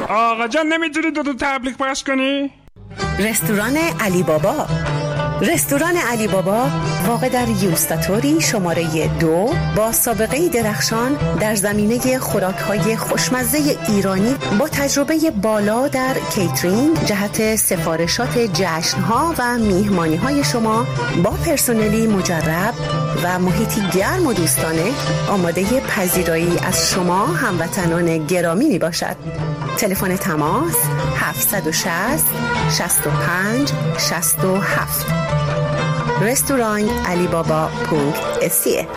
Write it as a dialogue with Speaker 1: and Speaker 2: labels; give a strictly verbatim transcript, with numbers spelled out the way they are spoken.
Speaker 1: آقا جان نمیتونی دو تا تبلیغ پخش کنی؟
Speaker 2: رستوران علی بابا. رستوران علی بابا واقع در یوستاتوری شماره دو با سابقه درخشان در زمینه خوراک‌های خوشمزه ایرانی با تجربه بالا در کیترینگ جهت سفارشات جشن‌ها و میهمانی‌های شما با پرسنلی مجرب و محیطی گرم و دوستانه آماده پذیرایی از شما هموطنان گرامی می باشد. تلفن تماس هفت شش صفر شش پنج شش هفت. رستوران علی بابا پونکت سی